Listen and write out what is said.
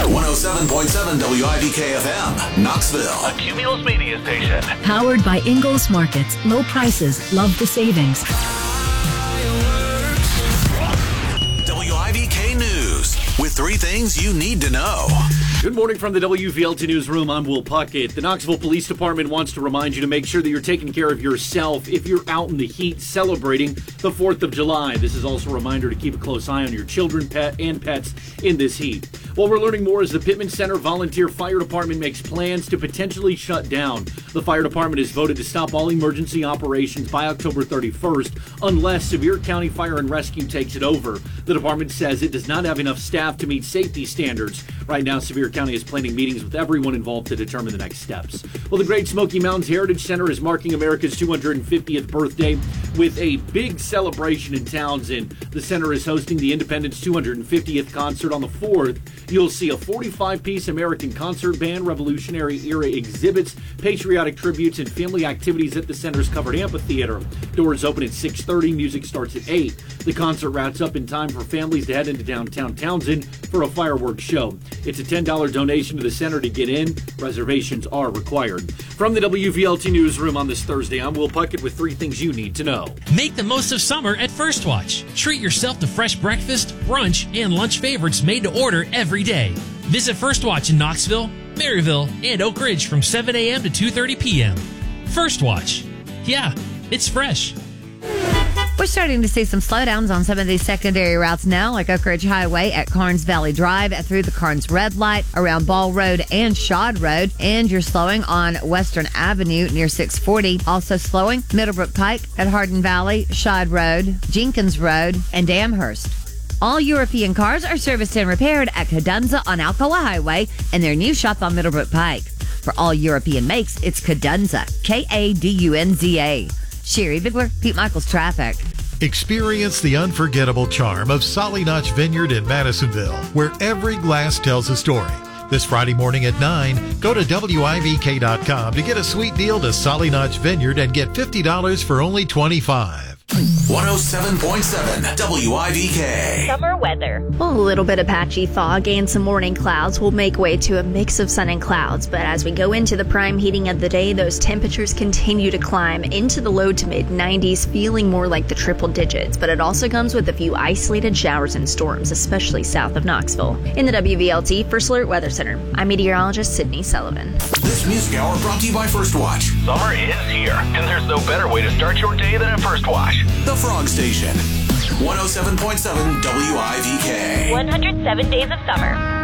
107.7 WIVK FM, Knoxville. A Cumulus media station. Powered by Ingalls Markets. Low prices. Love the savings. WIVK News with 3 things you need to know. Good morning from the WVLT Newsroom. I'm Will Puckett. The Knoxville Police Department wants to remind you to make sure that you're taking care of yourself if you're out in the heat celebrating the 4th of July. This is also a reminder to keep a close eye on your children, pets in this heat. Well, we're learning more as the Pittman Center Volunteer Fire Department makes plans to potentially shut down. The fire department has voted to stop all emergency operations by October 31st unless Sevier County Fire and Rescue takes it over. The department says it does not have enough staff to meet safety standards. Right now, Sevier County is planning meetings with everyone involved to determine the next steps. Well, the Great Smoky Mountains Heritage Center is marking America's 250th birthday with a big celebration in Townsend. The center is hosting the Independence 250th concert on the 4th. You'll see a 45-piece American concert band, Revolutionary era exhibits, patriotic tributes, and family activities at the center's covered amphitheater. Doors open at 6:30. Music starts at 8. The concert wraps up in time for families to head into downtown Townsend for a fireworks show. It's a $10 donation to the center to get in. Reservations are required. From the WVLT Newsroom on this Thursday, I'm Will Puckett with 3 things you need to know. Make the most of summer at First Watch. Treat yourself to fresh breakfast, brunch, and lunch favorites made to order every day. Visit First Watch in Knoxville, Maryville, and Oak Ridge from 7 a.m. to 2:30 p.m. First Watch. Yeah, it's fresh. We're starting to see some slowdowns on some of these secondary routes now, like Oak Ridge Highway at Carnes Valley Drive, through the Carnes Red Light, around Ball Road and Shad Road, and you're slowing on Western Avenue near 640. Also slowing Middlebrook Pike at Hardin Valley, Shad Road, Jenkins Road, and Amherst. All European cars are serviced and repaired at Cadunza on Alcoa Highway and their new shop on Middlebrook Pike. For all European makes, it's Cadunza, Kadunza. Sherry Bigler, Pete Michaels Traffic. Experience the unforgettable charm of Solly Notch Vineyard in Madisonville, where every glass tells a story. This Friday morning at 9, go to WIVK.com to get a sweet deal to Solly Notch Vineyard and get $50 for only $25. 107.7 WIVK. Summer weather. Well, a little bit of patchy fog and some morning clouds will make way to a mix of sun and clouds. But as we go into the prime heating of the day, those temperatures continue to climb into the low to mid 90s, feeling more like the triple digits. But it also comes with a few isolated showers and storms, especially south of Knoxville. In the WVLT First Alert Weather Center, I'm meteorologist Sydney Sullivan. This music hour brought to you by First Watch. Summer is here, and there's no better way to start your day than at First Watch. The Frog Station. 107.7 WIVK. 107 days of summer.